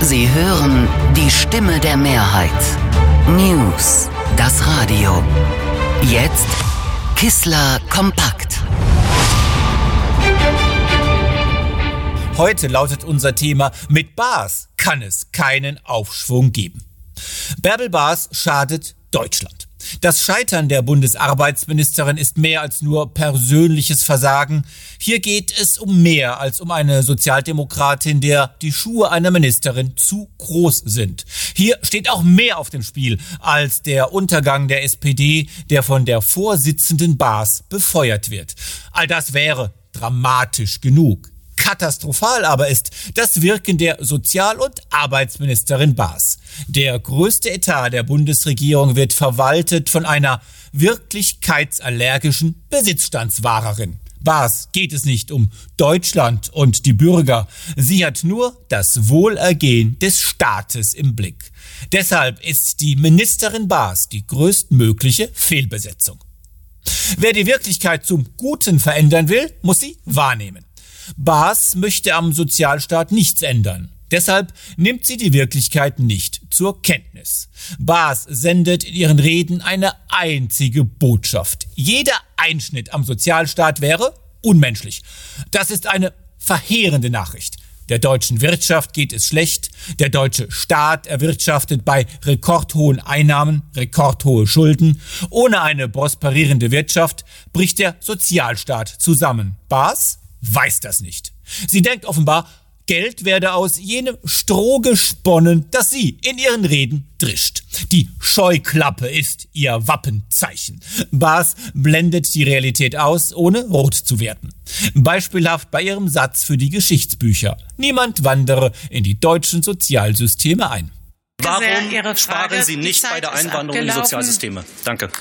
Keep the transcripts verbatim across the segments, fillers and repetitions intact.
Sie hören die Stimme der Mehrheit. News, das Radio. Jetzt Kissler kompakt. Heute lautet unser Thema: Mit Baas kann es keinen Aufschwung geben. Bärbel Baas schadet Deutschland. Das Scheitern der Bundesarbeitsministerin ist mehr als nur persönliches Versagen. Hier geht es um mehr als um eine Sozialdemokratin, der die Schuhe einer Ministerin zu groß sind. Hier steht auch mehr auf dem Spiel als der Untergang der S P D, der von der Vorsitzenden Baas befeuert wird. All das wäre dramatisch genug. Katastrophal aber ist das Wirken der Sozial- und Arbeitsministerin Baas. Der größte Etat der Bundesregierung wird verwaltet von einer wirklichkeitsallergischen Besitzstandswahrerin. Baas geht es nicht um Deutschland und die Bürger. Sie hat nur das Wohlergehen des Staates im Blick. Deshalb ist die Ministerin Baas die größtmögliche Fehlbesetzung. Wer die Wirklichkeit zum Guten verändern will, muss sie wahrnehmen. Baas möchte am Sozialstaat nichts ändern. Deshalb nimmt sie die Wirklichkeit nicht zur Kenntnis. Baas sendet in ihren Reden eine einzige Botschaft: Jeder Einschnitt am Sozialstaat wäre unmenschlich. Das ist eine verheerende Nachricht. Der deutschen Wirtschaft geht es schlecht. Der deutsche Staat erwirtschaftet bei rekordhohen Einnahmen rekordhohe Schulden. Ohne eine prosperierende Wirtschaft bricht der Sozialstaat zusammen. Baas weiß das nicht. Sie denkt offenbar, Geld werde aus jenem Stroh gesponnen, das sie in ihren Reden drischt. Die Scheuklappe ist ihr Wappenzeichen. Baas blendet die Realität aus, ohne rot zu werden. Beispielhaft bei ihrem Satz für die Geschichtsbücher: Niemand wandere in die deutschen Sozialsysteme ein. Warum sparen Sie nicht bei der Einwanderung in die Sozialsysteme? Danke.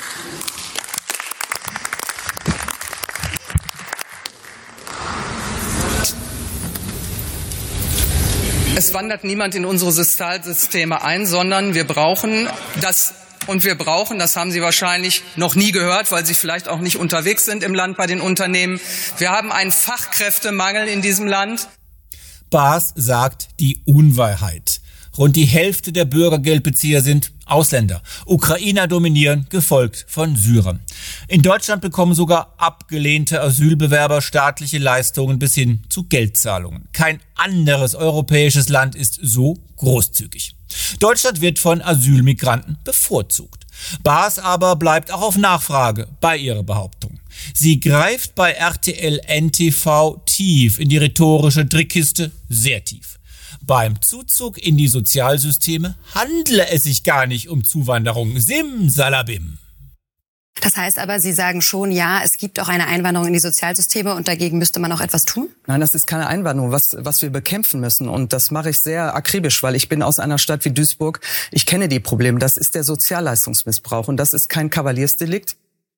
Es wandert niemand in unsere Sozialsysteme ein, sondern wir brauchen das, und wir brauchen, das haben Sie wahrscheinlich noch nie gehört, weil Sie vielleicht auch nicht unterwegs sind im Land bei den Unternehmen, wir haben einen Fachkräftemangel in diesem Land. Baas sagt die Unwahrheit. Rund die Hälfte der Bürgergeldbezieher sind Ausländer. Ukrainer dominieren, gefolgt von Syrern. In Deutschland bekommen sogar abgelehnte Asylbewerber staatliche Leistungen bis hin zu Geldzahlungen. Kein anderes europäisches Land ist so großzügig. Deutschland wird von Asylmigranten bevorzugt. Baas aber bleibt auch auf Nachfrage bei ihrer Behauptung. Sie greift bei R T L N T V tief in die rhetorische Trickkiste, sehr tief. Beim Zuzug in die Sozialsysteme handle es sich gar nicht um Zuwanderung. Simsalabim. Das heißt aber, Sie sagen schon, ja, es gibt auch eine Einwanderung in die Sozialsysteme und dagegen müsste man auch etwas tun? Nein, das ist keine Einwanderung, was, was wir bekämpfen müssen. Und das mache ich sehr akribisch, weil ich bin aus einer Stadt wie Duisburg. Ich kenne die Probleme. Das ist der Sozialleistungsmissbrauch und das ist kein Kavaliersdelikt.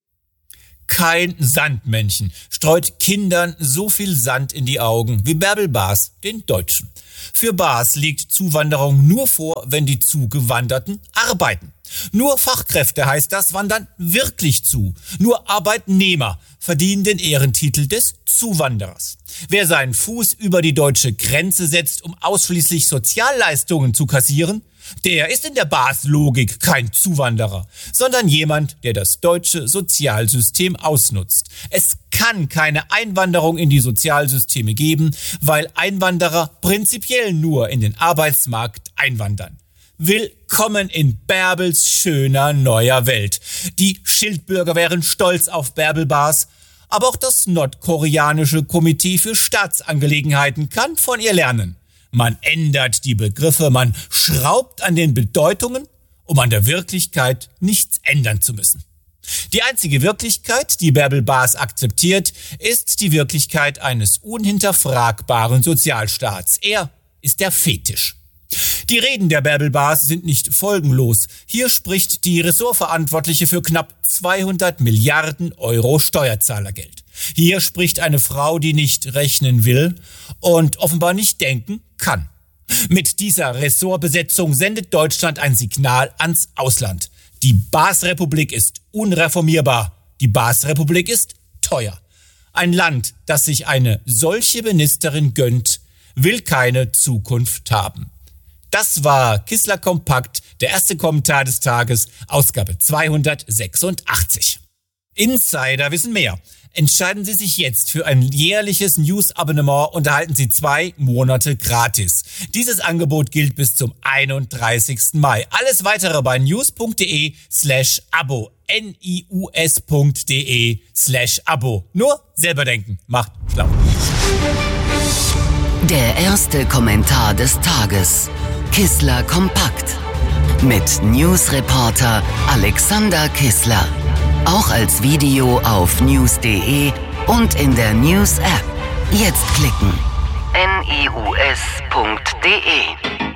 Kein Sandmännchen streut Kindern so viel Sand in die Augen wie Bärbel Baas den Deutschen. Für Baas liegt Zuwanderung nur vor, wenn die Zugewanderten arbeiten. Nur Fachkräfte, heißt das, wandern wirklich zu. Nur Arbeitnehmer verdienen den Ehrentitel des Zuwanderers. Wer seinen Fuß über die deutsche Grenze setzt, um ausschließlich Sozialleistungen zu kassieren, der ist in der Baas-Logik kein Zuwanderer, sondern jemand, der das deutsche Sozialsystem ausnutzt. Es kann keine Einwanderung in die Sozialsysteme geben, weil Einwanderer prinzipiell nur in den Arbeitsmarkt einwandern. Willkommen in Bärbels schöner neuer Welt. Die Schildbürger wären stolz auf Bärbel Baas, aber auch das nordkoreanische Komitee für Staatsangelegenheiten kann von ihr lernen. Man ändert die Begriffe, man schraubt an den Bedeutungen, um an der Wirklichkeit nichts ändern zu müssen. Die einzige Wirklichkeit, die Bärbel Baas akzeptiert, ist die Wirklichkeit eines unhinterfragbaren Sozialstaats. Er ist der Fetisch. Die Reden der Bärbel Baas sind nicht folgenlos. Hier spricht die Ressortverantwortliche für knapp zweihundert Milliarden Euro Steuerzahlergeld. Hier spricht eine Frau, die nicht rechnen will und offenbar nicht denken kann. Mit dieser Ressortbesetzung sendet Deutschland ein Signal ans Ausland. Die Baas-Republik ist unreformierbar. Die Baas-Republik ist teuer. Ein Land, das sich eine solche Ministerin gönnt, will keine Zukunft haben. Das war Kissler Kompakt, der erste Kommentar des Tages, Ausgabe zweihundertsechsundachtzig. Insider wissen mehr. Entscheiden Sie sich jetzt für ein jährliches News-Abonnement und erhalten Sie zwei Monate gratis. Dieses Angebot gilt bis zum einunddreißigsten Mai. Alles weitere bei news.de slash abo. N-I-U-S.de slash abo. Nur selber denken. Macht schlau. Der erste Kommentar des Tages. Kissler Kompakt. Mit Newsreporter Alexander Kissler. Auch als Video auf news.de und in der News-App. Jetzt klicken. N I U S Punkt D E